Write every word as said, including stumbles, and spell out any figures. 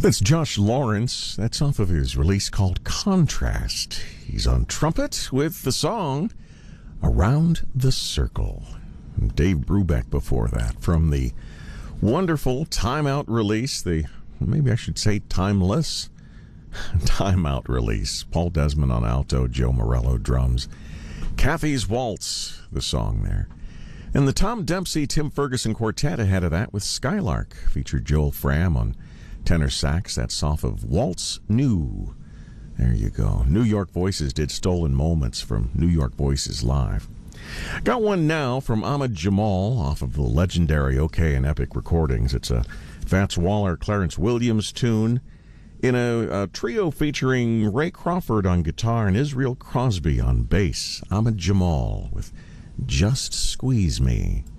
That's Josh Lawrence. That's off of his release called Contrast. He's on trumpet with the song Around the Circle. And Dave Brubeck before that from the wonderful Time Out release, the maybe I should say timeless Time Out release. Paul Desmond on alto, Joe Morello drums. Kathy's Waltz, the song there. And the Tom Dempsey, Tim Ferguson Quartet ahead of that with Skylark. Featured Joel Fram on tenor sax. That's off of Waltz New. There you go. New York Voices did Stolen Moments from New York Voices Live. Got one now from Ahmad Jamal off of the legendary OK and Epic recordings. It's a Fats Waller, Clarence Williams tune in a, a trio featuring Ray Crawford on guitar and Israel Crosby on bass. Ahmad Jamal with Just Squeeze Me.